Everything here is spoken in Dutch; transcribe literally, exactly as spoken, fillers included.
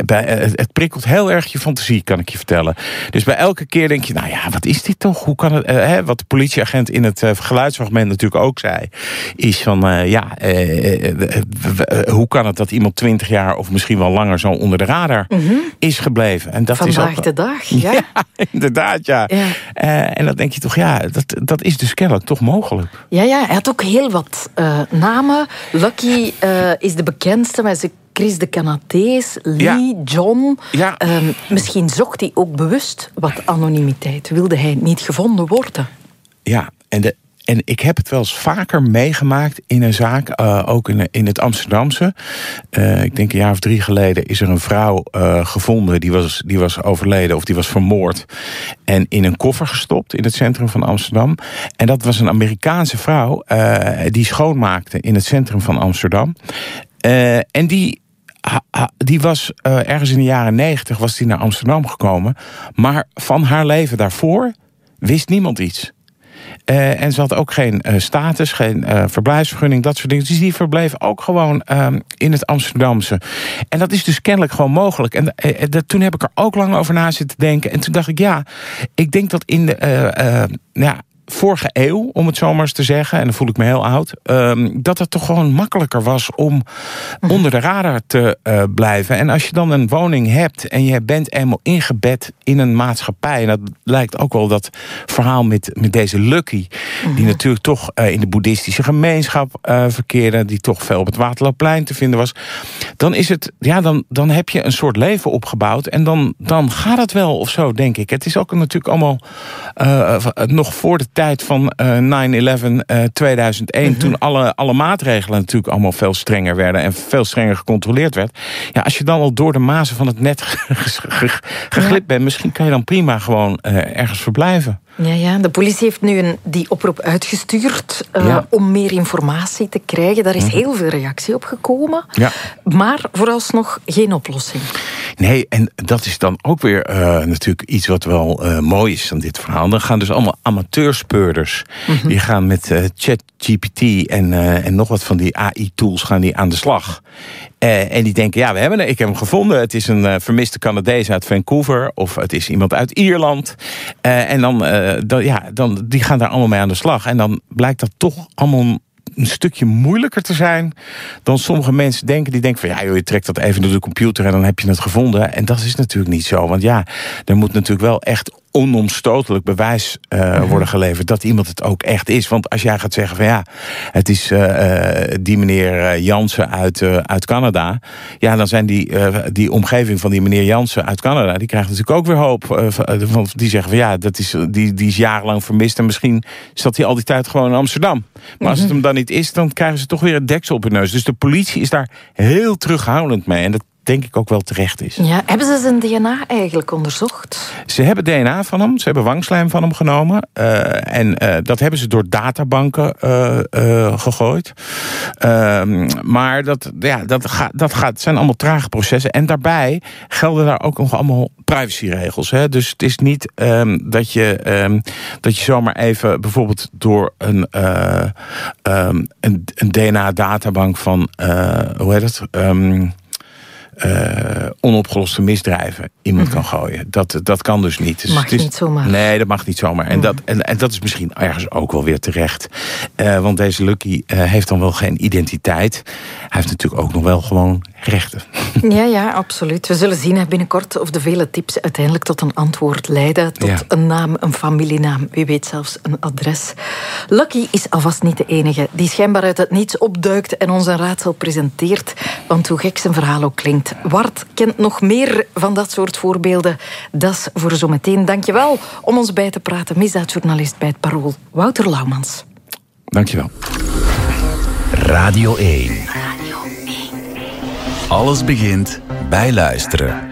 bij, het, het prikkelt heel erg je fantasie, kan ik je vertellen. Dus bij elke keer denk je, nou ja, wat is dit toch? Hoe kan het? Uh, hè, wat de politieagent in het uh, geluidsfragment natuurlijk ook zei, is van, uh, ja, uh, uh, uh, uh, hoe kan het dat iemand twintig jaar of misschien wel langer zo onder de radar mm-hmm. is gebleven? En dat Vandaag is ook, de dag, ja. ja inderdaad, ja. ja. Uh, en dan denk je toch, ja, dat, dat is dus kennelijk toch mogelijk. Ja, ja, hij had ook heel wat uh, namen. Lucky uh, is de bekendste, maar ze Chris de Canadees, Lee, ja. John. Ja. Uh, misschien zocht hij ook bewust wat anonimiteit. Wilde hij niet gevonden worden? Ja, en, de, en ik heb het wel eens vaker meegemaakt in een zaak, uh, ook in, in het Amsterdamse. Uh, ik denk een jaar of drie geleden is er een vrouw uh, gevonden, die was, die was overleden of die was vermoord. En in een koffer gestopt in het centrum van Amsterdam. En dat was een Amerikaanse vrouw uh, die schoonmaakte in het centrum van Amsterdam. Uh, en die... Ha, ha, die was uh, ergens in de jaren negentig was die naar Amsterdam gekomen. Maar van haar leven daarvoor wist niemand iets. Uh, en ze had ook geen uh, status, geen uh, verblijfsvergunning, dat soort dingen. Dus die verbleef ook gewoon uh, in het Amsterdamse. En dat is dus kennelijk gewoon mogelijk. En uh, uh, toen heb ik er ook lang over na zitten denken. En toen dacht ik, ja, ik denk dat in de... Uh, uh, ja, vorige eeuw, om het zo maar eens te zeggen, en dan voel ik me heel oud, um, dat het toch gewoon makkelijker was om onder de radar te uh, blijven. En als je dan een woning hebt en je bent eenmaal ingebed in een maatschappij, en dat lijkt ook wel dat verhaal met, met deze Lucky, die mm-hmm. natuurlijk toch uh, in de boeddhistische gemeenschap uh, verkeerde, die toch veel op het Waterloopplein te vinden was, dan is het, ja, dan, dan heb je een soort leven opgebouwd en dan, dan gaat het wel of zo, denk ik. Het is ook natuurlijk allemaal uh, nog voor de tijd van uh, nine eleven uh, tweeduizend één, mm-hmm. toen alle, alle maatregelen natuurlijk allemaal veel strenger werden en veel strenger gecontroleerd werd. Ja, als je dan al door de mazen van het net geglipt ja. bent, misschien kan je dan prima gewoon uh, ergens verblijven. Ja, ja, de politie heeft nu een, die oproep uitgestuurd uh, ja. om meer informatie te krijgen. Daar is mm-hmm. heel veel reactie op gekomen. Ja. Maar vooralsnog geen oplossing. Nee, en dat is dan ook weer uh, natuurlijk iets wat wel uh, mooi is aan dit verhaal. Dan gaan dus allemaal amateurspeurders. Mm-hmm. Die gaan met uh, ChatGPT en, uh, en nog wat van die A I-tools gaan die aan de slag. Uh, en die denken, ja, we hebben, ik heb hem gevonden. Het is een uh, vermiste Canadees uit Vancouver. Of het is iemand uit Ierland. Uh, en dan, uh, dan, ja, dan, die gaan daar allemaal mee aan de slag. En dan blijkt dat toch allemaal een stukje moeilijker te zijn dan sommige mensen denken. Die denken van, ja joh, je trekt dat even door de computer en dan heb je het gevonden. En dat is natuurlijk niet zo. Want ja, er moet natuurlijk wel echt onomstotelijk bewijs uh, mm-hmm. worden geleverd dat iemand het ook echt is. Want als jij gaat zeggen van ja, het is uh, die meneer Jansen uit, uh, uit Canada, ja, dan zijn die, uh, die omgeving van die meneer Jansen uit Canada, die krijgt natuurlijk ook weer hoop. Uh, van, die zeggen van ja, dat is, die, die is jarenlang vermist en misschien zat hij al die tijd gewoon in Amsterdam. Maar mm-hmm. als het hem dan niet is, dan krijgen ze toch weer een deksel op hun neus. Dus de politie is daar heel terughoudend mee. En dat denk ik ook wel terecht is. Ja, hebben ze zijn D N A eigenlijk onderzocht? Ze hebben D N A van hem, ze hebben wangslijm van hem genomen. Uh, en uh, dat hebben ze door databanken uh, uh, gegooid. Uh, maar dat, ja, dat, ga, dat gaat, zijn allemaal trage processen. En daarbij gelden daar ook nog allemaal privacyregels. Hè? Dus het is niet um, dat, je, um, dat je zomaar even bijvoorbeeld door een, uh, um, een, een D N A-databank van, uh, hoe heet het? Um, Uh, onopgeloste misdrijven iemand mm-hmm. kan gooien. Dat, dat kan dus niet. Dus mag het is, niet zomaar. Nee, dat mag niet zomaar. En, mm. dat, en, en dat is misschien ergens ook wel weer terecht. Uh, want deze Lucky uh, heeft dan wel geen identiteit. Hij heeft natuurlijk ook nog wel gewoon rechten. Ja, ja, absoluut. We zullen zien binnenkort of de vele tips uiteindelijk tot een antwoord leiden. Tot ja. een naam, een familienaam, wie weet zelfs een adres. Lucky is alvast niet de enige die schijnbaar uit het niets opduikt en ons een raadsel presenteert. Want hoe gek zijn verhaal ook klinkt, Wart kent nog meer van dat soort voorbeelden. Dat is voor zometeen. Dankjewel om ons bij te praten. Misdaadjournalist bij het Parool, Wouter Laumans. Dankjewel. Radio één. Radio één. Alles begint bij luisteren.